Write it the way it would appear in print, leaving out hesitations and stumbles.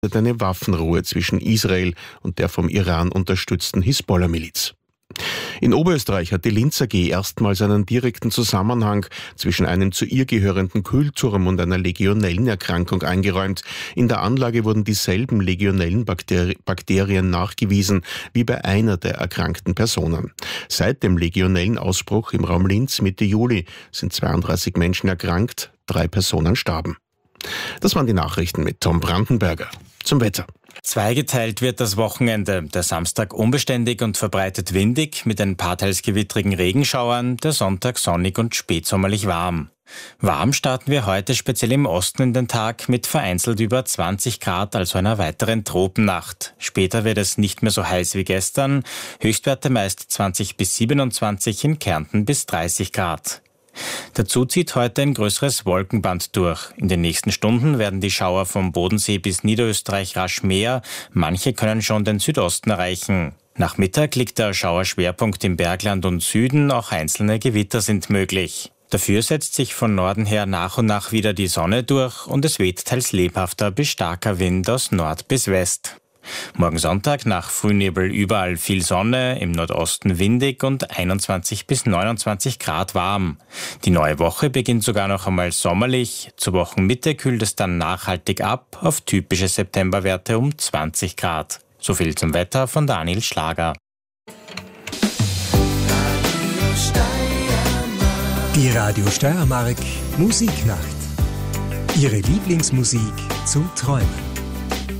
eine Waffenruhe zwischen Israel und der vom Iran unterstützten Hisbollah-Miliz. In Oberösterreich hat die Linz AG erstmals einen direkten Zusammenhang zwischen einem zu ihr gehörenden Kühlturm und einer Legionellenerkrankung eingeräumt. In der Anlage wurden dieselben Legionellenbakterien nachgewiesen wie bei einer der erkrankten Personen. Seit dem Legionellenausbruch im Raum Linz Mitte Juli sind 32 Menschen erkrankt, 3 Personen starben. Das waren die Nachrichten mit Tom Brandenberger. Zum Wetter. Zweigeteilt wird das Wochenende. Der Samstag unbeständig und verbreitet windig mit ein paar teils gewittrigen Regenschauern, der Sonntag sonnig und spätsommerlich warm. Warm starten wir heute speziell im Osten in den Tag mit vereinzelt über 20 Grad, also einer weiteren Tropennacht. Später wird es nicht mehr so heiß wie gestern, Höchstwerte meist 20 bis 27, in Kärnten bis 30 Grad. Dazu zieht heute ein größeres Wolkenband durch. In den nächsten Stunden werden die Schauer vom Bodensee bis Niederösterreich rasch mehr. Manche können schon den Südosten erreichen. Nach Mittag liegt der Schauerschwerpunkt im Bergland und Süden, auch einzelne Gewitter sind möglich. Dafür setzt sich von Norden her nach und nach wieder die Sonne durch und es weht teils lebhafter bis starker Wind aus Nord bis West. Morgen Sonntag nach Frühnebel überall viel Sonne, im Nordosten windig und 21 bis 29 Grad warm. Die neue Woche beginnt sogar noch einmal sommerlich. Zur Wochenmitte kühlt es dann nachhaltig ab auf typische Septemberwerte um 20 Grad. So viel zum Wetter von Daniel Schlager. Die Radio Steiermark Musiknacht. Ihre Lieblingsmusik zum Träumen.